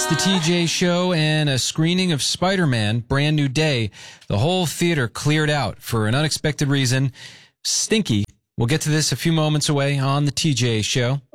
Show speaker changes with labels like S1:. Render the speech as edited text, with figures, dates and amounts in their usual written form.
S1: the TJ Show and a screening of Spider-Man Brand New Day. The whole theater cleared out for an unexpected reason. Stinky. We'll get to this a few moments away on the TJ Show.